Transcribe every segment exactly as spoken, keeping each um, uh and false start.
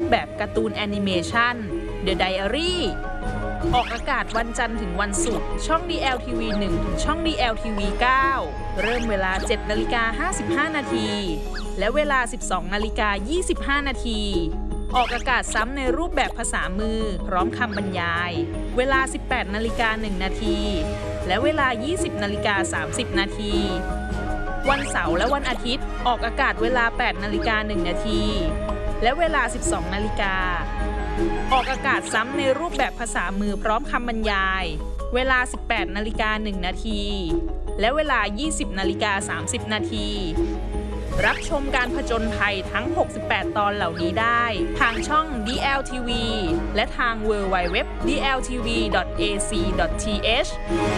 แบบการ์ตูนแอนิเมชัน The Diary ออกอากาศวันจันทร์ถึงวันศุกร์ช่อง ดี แอล ที วี หนึ่ง ถึงช่อง ดี แอล ที วี เก้า เริ่มเวลา เจ็ดนาฬิกาห้าสิบห้านาทีและเวลา สิบสองนาฬิกายี่สิบห้านาทีออกอากาศซ้ำในรูปแบบภาษามือพร้อมคำบรรยายเวลา สิบแปดนาฬิกาหนึ่งนาทีและเวลา ยี่สิบนาฬิกาสามสิบนาทีวันเสาร์และวันอาทิตย์ออกอากาศเวลา แปดนาฬิกาหนึ่งนาทีและเวลา สิบสองนาฬิกาออกอากาศซ้ำในรูปแบบภาษามือพร้อมคำบรรยายเวลา สิบแปดนาฬิกาหนึ่งนาทีและเวลา ยี่สิบนาฬิกาสามสิบนาทีรับชมการผจญภัยทั้ง หกสิบแปด ตอนเหล่านี้ได้ทางช่อง ดี แอล ที วี และทาง ดับเบิลยู ดับเบิลยู ดับเบิลยู ดอท ดี แอล ที วี ดอท เอ ซี ดอท ที เอช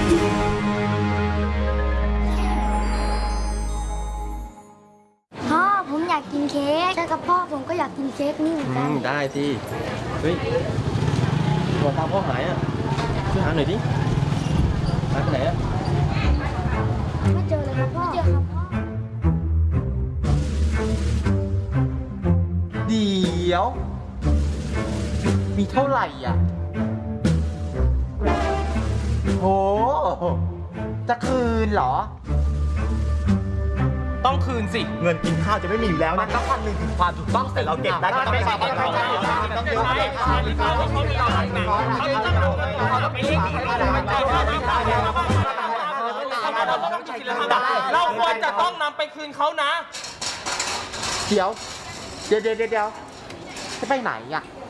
พ่อผมอยากกินเค้กใช่กับพ่อผมก็อยากกินเค้กนี่เหมือนกันได้สิเฮ้ยตัวตามพ่อหายอ่ะช่วยหาหน่อยดิหายไปไหนอ่ะไม่เจอเลยครับพ่อเจอครับพ่อเดี๋ยวมีเท่าไหร่อ่ะโหจะคืนเหรอต้องคืนสิเงินกินข้าวจะไม่มีอยู่แล้วมันต้องคำนึงถึงความถูกต้องแต่เราเก็บได้ก็ต้องไม่ใช่ต้องเยอะต้องเยอะเขามีเขาเขามีหลักนะเขาต้องดูเขาไปเลี้ยงเราควรจะต้องนำไปคืนเขานะเดี๋ยวเดี๋ยวเดี๋ยวเดี๋ยวจะไปไหนอ่ะ